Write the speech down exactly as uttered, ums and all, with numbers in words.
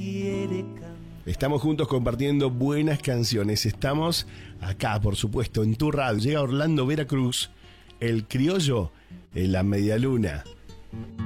quiere cantar. Estamos juntos compartiendo buenas canciones. Estamos acá, por supuesto, en tu radio. Llega Orlando Veracruz, el criollo en la medialuna.